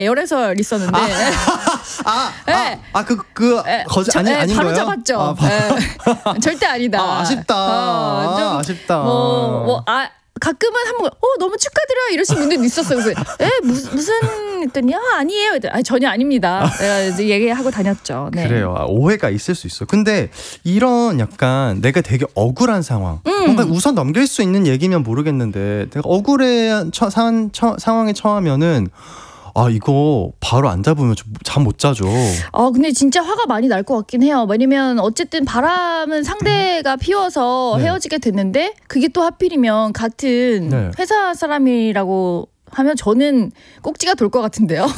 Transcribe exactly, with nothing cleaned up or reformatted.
에어레설 있었는데 아, 네. 아, 그, 그, 네. 거짓, 아니, 네, 아닌 바로 거예요? 잡았죠. 아, 바... 네. 절대 아니다. 아, 아쉽다. 어, 좀 아, 아쉽다. 뭐, 뭐, 아, 가끔은 한번 어 너무 축하드려요 이러신 분들도 있었어요. 그래서 에 무슨 무슨 했더니 아 아니에요. 아 전혀 아닙니다. 내가 이제 얘기하고 다녔죠. 네. 그래요. 아, 오해가 있을 수 있어. 근데 이런 약간 내가 되게 억울한 상황, 음. 뭔가 우선 넘길 수 있는 얘기면 모르겠는데 내가 억울한 처, 상, 처, 상황에 처하면은. 아 이거 바로 안 잡으면 잠 못 자죠. 아 근데 진짜 화가 많이 날 것 같긴 해요. 왜냐면 어쨌든 바람은 상대가 피워서 네. 헤어지게 됐는데 그게 또 하필이면 같은 네. 회사 사람이라고 하면 저는 꼭지가 돌 것 같은데요.